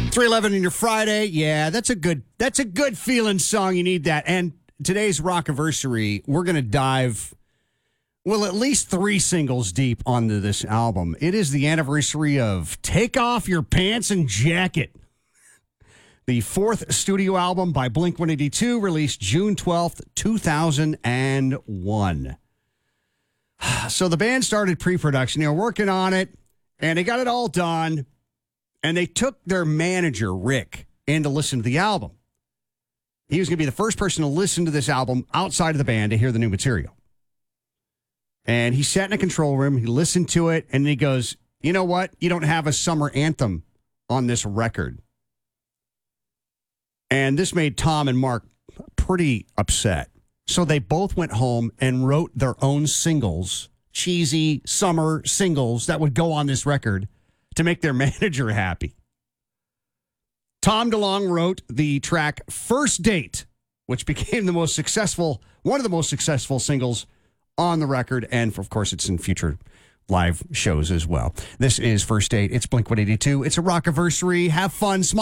311 in your Friday. Yeah, that's a good feeling song. You need that. And today's Rockiversary, we're going to dive, well, at least 3 singles deep onto this album. It is the anniversary of Take Off Your Pants and Jacket, the 4th studio album by Blink-182, released June 12th, 2001. So the band started pre-production. They were working on it, and they got it all done. And they took their manager, Rick, in to listen to the album. He was going to be the first person to listen to this album outside of the band to hear the new material. And he sat in a control room. He listened to it, and he goes, you know what? You don't have a summer anthem on this record. And this made Tom and Mark pretty upset. So they both went home and wrote their own singles, cheesy summer singles that would go on this record to make their manager happy. Tom DeLonge wrote the track First Date, which became one of the most successful singles on the record. And of course, it's in future live shows as well. This is First Date. It's Blink-182. It's a Rockiversary. Have fun. Smile.